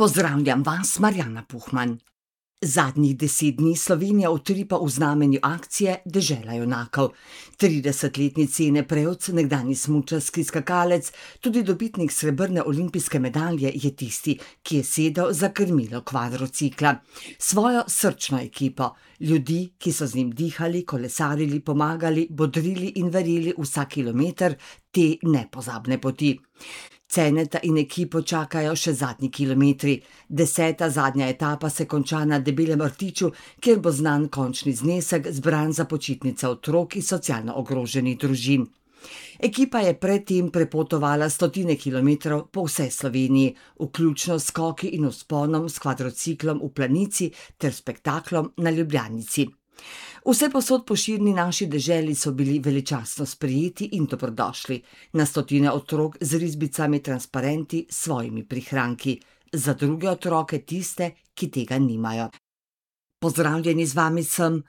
Pozdravljam vas, Marjana Puhman. Zadnjih 10 dni Slovenija utripa v znamenju akcije Dežela junakov. 30-letni Cene Prevc, nekdanji smučarski skakalec, tudi dobitnik srebrne olimpijske medalje, je tisti, ki je sedel za krmilo kvadrocikla. Svojo srčno ekipo, ljudi, ki so z njim dihali, kolesarili, pomagali, bodrili in verjeli vsak kilometer te nepozabne poti. Ceneta in ekipo čakajo še zadnji kilometri. 10. zadnja etapa se konča na Debelem rtiču, kjer bo znan končni znesek zbran za počitnice otrok iz socialno ogroženih družin. Ekipa je predtem prepotovala stotine kilometrov po vsej Sloveniji, vključno s skoki in vzponom s kvadrociklom v Planici ter spektaklom na Ljubljanici. Vsepovsod po širni naši deželi so bili veličastno sprejeti in dobrodošli. Na stotine otrok z risbicami, transparenti, svojimi prihranki. Za druge otroke, tiste, ki tega nimajo. Pozdravljeni, z vami sem